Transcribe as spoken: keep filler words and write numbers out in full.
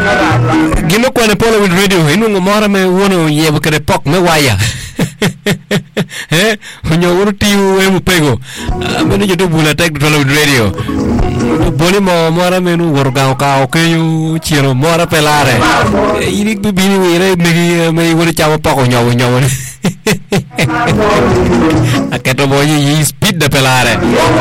gino kwa ne polo with radio inu ngomora me wono yebo kare pok me waya eh onyo woro tiu e mu pego amene jodo bula tek polo with radio boli mo mora me nu wor ga ka o kenyu chiro mora pelare ini tu bini wire me me woro chawo pok onyo onyo aketo boyi speed de pelare